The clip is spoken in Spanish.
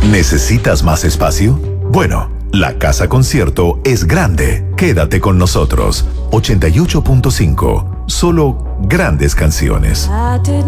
¿Necesitas más espacio? Bueno, la casa concierto es grande. Quédate con nosotros. 88.5. Solo grandes canciones.